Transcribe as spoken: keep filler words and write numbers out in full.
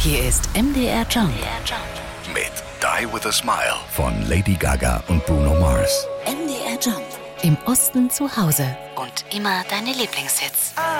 Hier ist M D R Jump. Mit Die With a Smile von Lady Gaga und Bruno Mars. M D R Jump. Im Osten zu Hause. Und immer deine Lieblingshits.